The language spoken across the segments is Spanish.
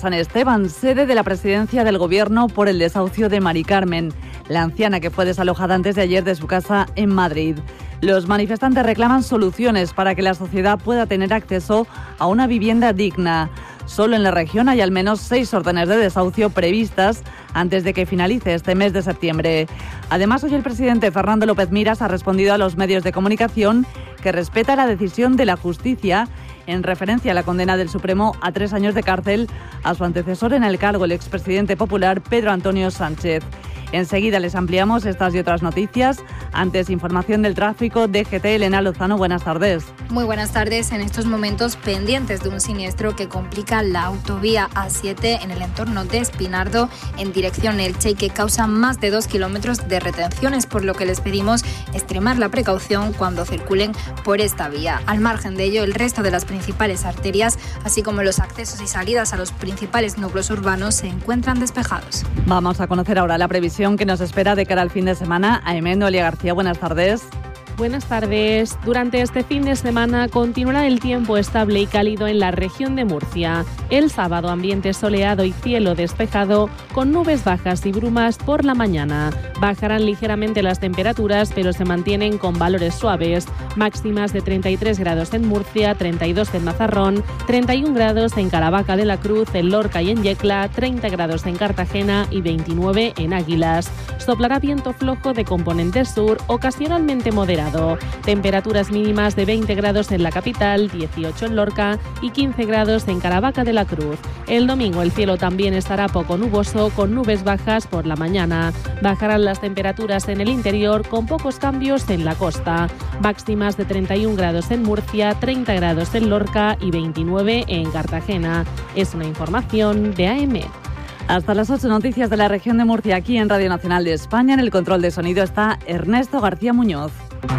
San Esteban, sede de la presidencia del Gobierno por el desahucio de Mari Carmen, la anciana que fue desalojada antes de ayer de su casa en Madrid. Los manifestantes reclaman soluciones para que la sociedad pueda tener acceso a una vivienda digna. Solo en la región hay al menos 6 órdenes de desahucio previstas antes de que finalice este mes de septiembre. Además, hoy el presidente Fernando López Miras ha respondido a los medios de comunicación que respeta la decisión de la justicia en referencia a la condena del Supremo a 3 años de cárcel a su antecesor en el cargo, el expresidente popular Pedro Antonio Sánchez. Enseguida les ampliamos estas y otras noticias. Antes, información del tráfico. DGT, Elena Lozano, buenas tardes. Muy buenas tardes. En estos momentos pendientes de un siniestro que complica la autovía A7 en el entorno de Espinardo en dirección Elche y que causa más de 2 kilómetros de retenciones, por lo que les pedimos extremar la precaución cuando circulen por esta vía. Al margen de ello, el resto de las principales arterias, así como los accesos y salidas a los principales núcleos urbanos, se encuentran despejados. Vamos a conocer ahora la previsión que nos espera de cara al fin de semana. Noelia García, buenas tardes. Buenas tardes. Durante este fin de semana continuará el tiempo estable y cálido en la región de Murcia. El sábado, ambiente soleado y cielo despejado con nubes bajas y brumas por la mañana. Bajarán ligeramente las temperaturas, pero se mantienen con valores suaves. Máximas de 33 grados en Murcia, 32 en Mazarrón, 31 grados en Caravaca de la Cruz, en Lorca y en Yecla, 30 grados en Cartagena y 29 en Águilas. Soplará viento flojo de componente sur, ocasionalmente moderado. Temperaturas mínimas de 20 grados en la capital, 18 en Lorca y 15 grados en Caravaca de la Cruz. El domingo el cielo también estará poco nuboso, con nubes bajas por la mañana. Bajarán las temperaturas en el interior con pocos cambios en la costa. Máximas de 31 grados en Murcia, 30 grados en Lorca y 29 en Cartagena. Es una información de AM. Hasta las 8, noticias de la región de Murcia, aquí en Radio Nacional de España. En el control de sonido está Ernesto García Muñoz.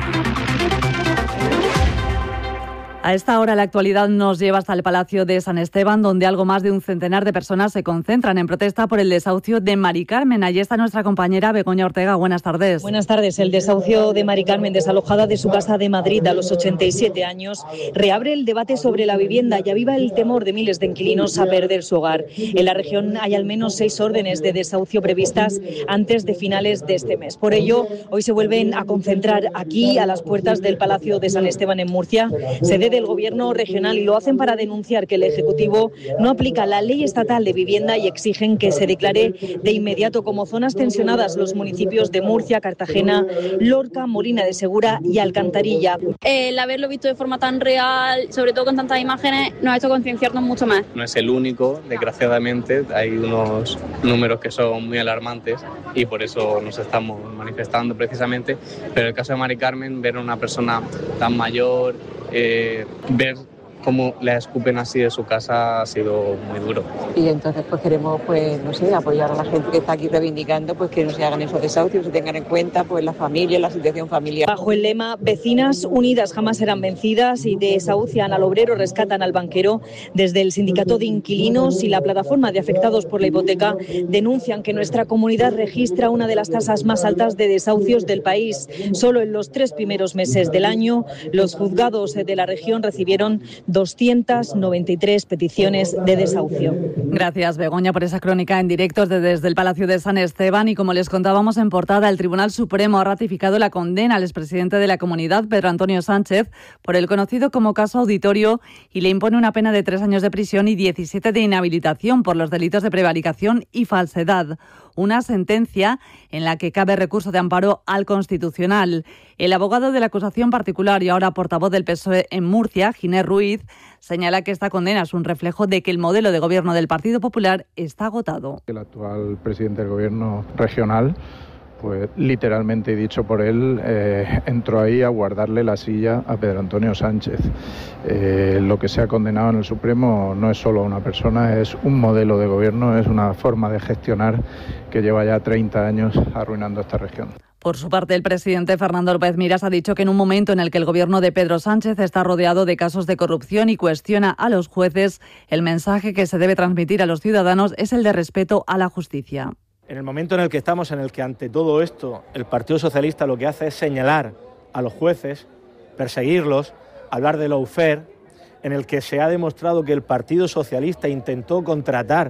A esta hora la actualidad nos lleva hasta el Palacio de San Esteban, donde algo más de un centenar de personas se concentran en protesta por el desahucio de Mari Carmen. Allí está nuestra compañera Begoña Ortega. Buenas tardes. Buenas tardes. El desahucio de Mari Carmen, desalojada de su casa de Madrid a los 87 años, reabre el debate sobre la vivienda y aviva el temor de miles de inquilinos a perder su hogar. En la región hay al menos 6 órdenes de desahucio previstas antes de finales de este mes. Por ello, hoy se vuelven a concentrar aquí, a las puertas del Palacio de San Esteban en Murcia, sede del Gobierno regional, y lo hacen para denunciar que el Ejecutivo no aplica la ley estatal de vivienda y exigen que se declare de inmediato como zonas tensionadas los municipios de Murcia, Cartagena, Lorca, Molina de Segura y Alcantarilla. El haberlo visto de forma tan real, sobre todo con tantas imágenes, nos ha hecho concienciarnos mucho más. No es el único, desgraciadamente, hay unos números que son muy alarmantes y por eso nos estamos manifestando precisamente, pero el caso de Mari Carmen, ver a una persona tan mayor, ver cómo le escupen así de su casa ha sido muy duro. Y entonces pues queremos apoyar a la gente que está aquí reivindicando que no se hagan esos desahucios, se tengan en cuenta la familia, la situación familiar. Bajo el lema Vecinas unidas jamás serán vencidas y desahucian al obrero, rescatan al banquero, desde el sindicato de inquilinos y la plataforma de afectados por la hipoteca denuncian que nuestra comunidad registra una de las tasas más altas de desahucios del país. Solo en los 3 primeros meses del año los juzgados de la región recibieron 293 peticiones de desahucio. Gracias, Begoña, por esa crónica en directo desde el Palacio de San Esteban. Y como les contábamos en portada, el Tribunal Supremo ha ratificado la condena al expresidente de la Comunidad, Pedro Antonio Sánchez, por el conocido como caso Auditorio, y le impone una pena de 3 años de prisión y 17 de inhabilitación por los delitos de prevaricación y falsedad. Una sentencia en la que cabe recurso de amparo al Constitucional. El abogado de la acusación particular y ahora portavoz del PSOE en Murcia, Ginés Ruiz, señala que esta condena es un reflejo de que el modelo de gobierno del Partido Popular está agotado. El actual presidente del gobierno regional, literalmente dicho por él, entró ahí a guardarle la silla a Pedro Antonio Sánchez. Lo que se ha condenado en el Supremo no es solo a una persona, es un modelo de gobierno, es una forma de gestionar que lleva ya 30 años arruinando esta región. Por su parte, el presidente Fernando López Miras ha dicho que en un momento en el que el gobierno de Pedro Sánchez está rodeado de casos de corrupción y cuestiona a los jueces, el mensaje que se debe transmitir a los ciudadanos es el de respeto a la justicia. En el momento en el que estamos, en el que ante todo esto el Partido Socialista lo que hace es señalar a los jueces, perseguirlos, hablar de lawfare, en el que se ha demostrado que el Partido Socialista intentó contratar